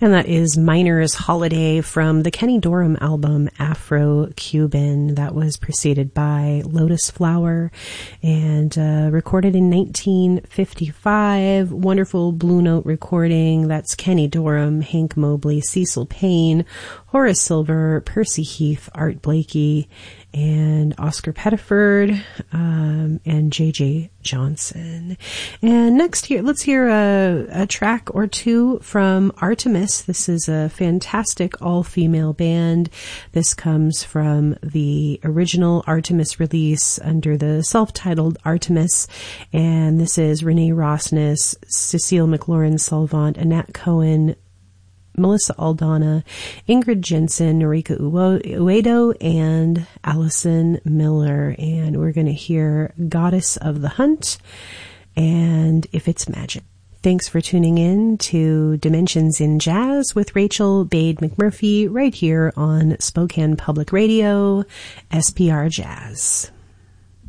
And that is Miner's Holiday from the Kenny Dorham album Afro-Cuban. That was preceded by Lotus Flower and recorded in 1955. Wonderful Blue Note recording. That's Kenny Dorham, Hank Mobley, Cecil Payne, Horace Silver, Percy Heath, Art Blakey, and Oscar Pettiford, and J.J. Johnson. And next here, let's hear a track or two from Artemis. This is a fantastic all-female band. This comes from the original Artemis release under the self-titled Artemis. And this is Renee Rossness, Cecile McLaurin-Salvant, Annette Cohen, Melissa Aldana, Ingrid Jensen, Norika Uedo, and Allison Miller. And we're going to hear Goddess of the Hunt and If It's Magic. Thanks for tuning in to Dimensions in Jazz with Rachel Bade McMurphy right here on Spokane Public Radio, SPR Jazz.